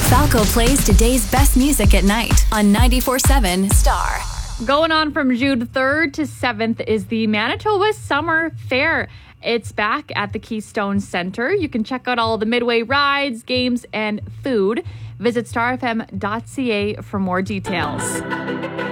Falco plays today's best music at night on 94.7 Star. Going on from June 3rd to 7th is the Manitoba Summer Fair. It's back at the Keystone Center. You can check out all the Midway rides, games, and food. Visit starfm.ca for more details.